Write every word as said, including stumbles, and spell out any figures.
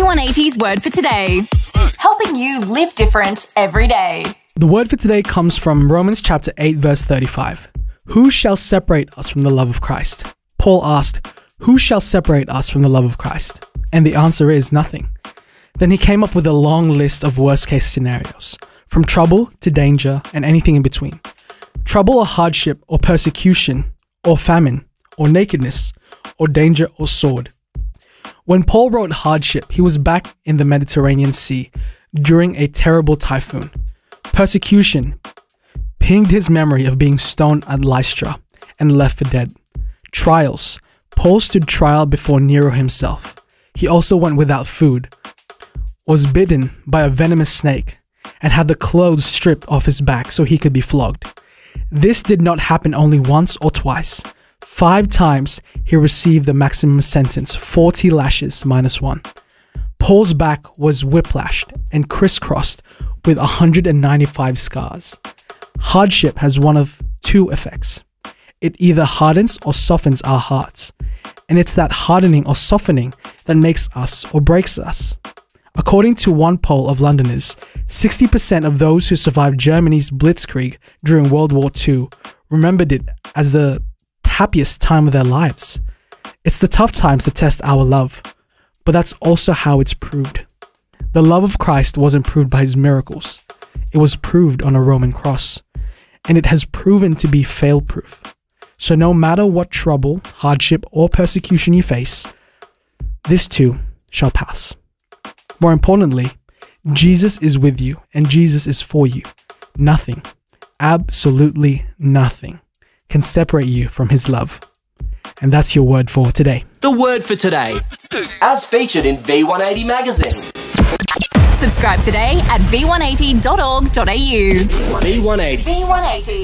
one eighty's Word for Today, helping you live different every day. The word for today comes from Romans chapter eight, verse thirty-five. Who shall separate us from the love of Christ? Paul asked, who shall separate us from the love of Christ? And the answer is nothing. Then he came up with a long list of worst case scenarios, from trouble to danger and anything in between. Trouble or hardship or persecution or famine or nakedness or danger or sword. When Paul wrote hardship, he was back in the Mediterranean Sea during a terrible typhoon. Persecution pinged his memory of being stoned at Lystra and left for dead. Trials. Paul stood trial before Nero himself. He also went without food, was bitten by a venomous snake, and had the clothes stripped off his back so he could be flogged. This did not happen only once or twice. Five times he received the maximum sentence, forty lashes minus one. Paul's back was whiplashed and crisscrossed with one hundred ninety-five scars. Hardship has one of two effects. It either hardens or softens our hearts. And it's that hardening or softening that makes us or breaks us. According to one poll of Londoners, sixty percent of those who survived Germany's Blitzkrieg during World War Two remembered it as the happiest time of their lives. It's the tough times that test our love, but that's also how it's proved. The love of Christ wasn't proved by his miracles. It was proved on a Roman cross, and it has proven to be fail-proof. So no matter what trouble, hardship, or persecution you face, this too shall pass. More importantly, Jesus is with you and Jesus is for you. Nothing, absolutely nothing, can separate you from his love. And that's your word for today. The word for today, as featured in V one eighty magazine. Subscribe today at v one eighty dot org dot a u. V one eighty. V one eighty.